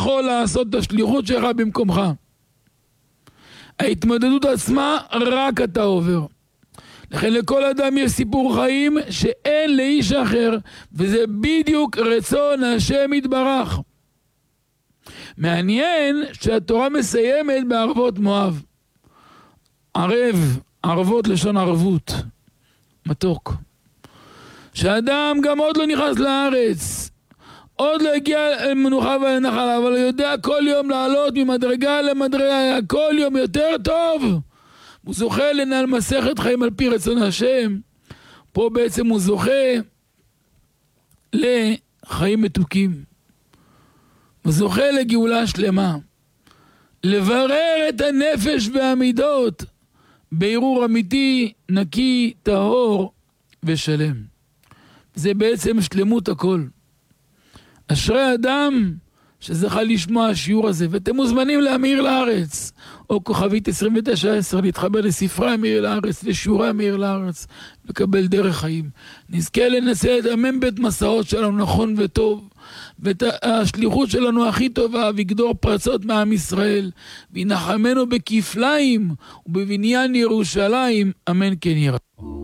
יכול לעשות את השליחות שלך במקומך. ההתמודדות עצמה רק אתה עובר. לכן לכל אדם יש סיפור חיים שאין לאיש אחר, וזה בדיוק רצון השם יתברך. מעניין שהתורה מסיימת בערבות מואב. ערב, ערבות לשון ערבות, מתוק. שאדם גם עוד לא נכנס לארץ, עוד לא הגיע למנוחה ולנחלה, אבל הוא יודע כל יום לעלות ממדרגה למדרגה, כל יום יותר טוב. הוא זוכה לנהל מסכת חיים על פי רצון השם. פה בעצם הוא זוכה לחיים מתוקים. הוא זוכה לגאולה שלמה. לברר את הנפש והמידות בערעור אמיתי, נקי, טהור ושלם. זה בעצם שלמות הכל. אשרי אדם שזכה לשמוע השיעור הזה, ואתם מוזמנים להמיר לארץ, או כוכבית 2910, להתחבר לספרי המיר לארץ, לשיעורי המיר לארץ, לקבל דרך חיים. נזכה לנסה את המ"ב מסעות שלנו נכון וטוב, ואת השליחות שלנו הכי טובה, ויגדור פרצות מעם ישראל, וינחמנו בכפליים ובבניין ירושלים, אמן כן יראה.